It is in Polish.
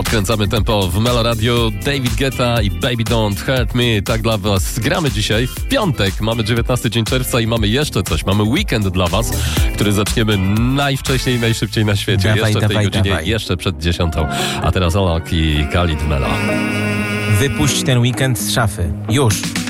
Podkręcamy tempo w Melo Radio. David Guetta i Baby Don't Hurt Me. Tak dla was gramy dzisiaj w piątek. Mamy 19 dzień czerwca i mamy jeszcze coś. Mamy weekend dla was, który zaczniemy najwcześniej, najszybciej na świecie. Jeszcze w tej godzinie, jeszcze przed 10. A teraz Olak i Khalid Melo. Wypuść ten weekend z szafy. Już.